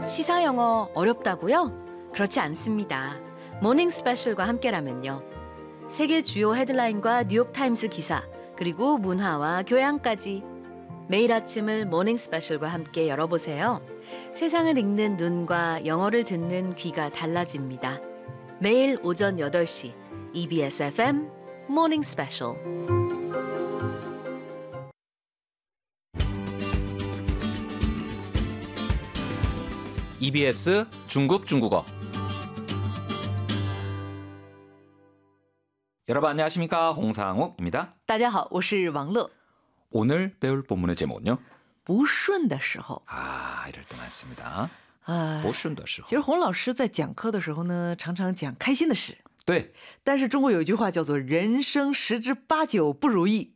시사 영어 어렵다고요? 그렇지 않습니다. 모닝 스페셜과 함께라면요. 세계 주요 헤드라인과 뉴욕타임스 기사, 그리고 문화와 교양까지 매일 아침을 모닝 스페셜과 함께 열어보세요. 세상을 읽는 눈과 영어를 듣는 귀가 달라집니다. 매일 오전 8시 EBS FM 모닝 스페셜. EBS 중국어. 여러분 안녕하십니까? 홍상욱입니다. 大家好，我是王乐。 오늘 배울 본문의 제목은요? 不顺的时候， 이럴 때 많습니다. 其不顺的时候。 实洪老师在讲课的时候呢，常常讲开心的事。 对。 但是中国有一句话叫做"人生十之八九不如意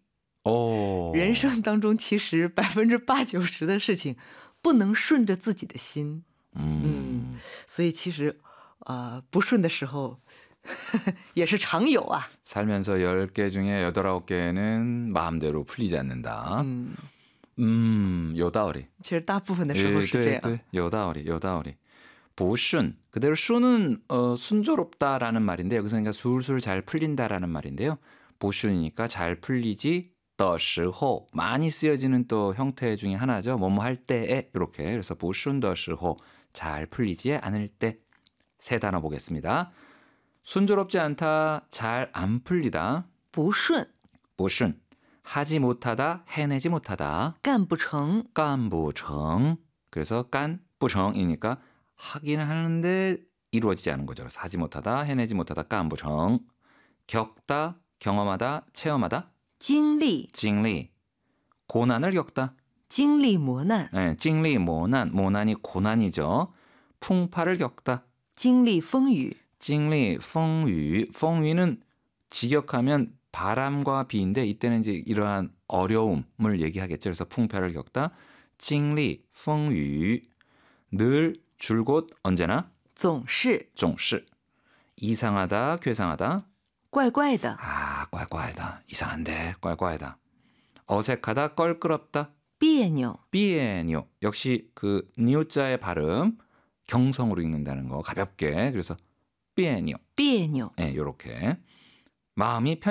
"。人生当中其实80%-90%的事情不能顺着自己的心。所以其实不顺的时候也是常有啊。 살면서 10개 중에 8, 9개는 마음대로 풀리지 않는다. 有道理. 其实大部分的时候是这样。 네, 有道理. 不顺, 그대로 순은 순조롭다라는 말인데 여기서 그러니까 술술 잘 풀린다라는 말인데요. 不顺이니까 잘 풀리지 的时候 많이 쓰여지는 또 형태 중에 하나죠. 뭐뭐 할 때에 이렇게. 그래서 不顺的时候 잘 풀리지 않을 때. 세 단어 보겠습니다. 순조롭지 않다, 잘 안 풀리다. 不顺不顺 하지 못하다, 해내지 못하다. 干不成干不成 그래서 干不成이니까 하기는 하는데 이루어지지 않은 거죠. 그래서 하지 못하다, 해내지 못하다, 干不成. 겪다, 경험하다, 체험하다. 经历经历 고난을 겪다. 经历磨难 네, 经历 모난, 모난이 고난이죠. 풍파를 겪다. 经历风雨经历 风雨, 风雨는 직역하면 바람과 비인데 이때는 이제 이러한 어려움을 얘기하겠죠. 그래서 풍파를 겪다. 经历 风雨 늘 줄곧 언제나 总是总是 이상하다, 괴상하다. 怪怪的 꽈꽈이다. 이상한데 꽈꽈이다. 어색하다, 껄끄럽다. 别扭 비에뇨. 역시 그 니우자의 발음 경성으로 읽는다는 거 가볍게. 그래서 비에뇨. 别扭 네, 요렇게. 마음이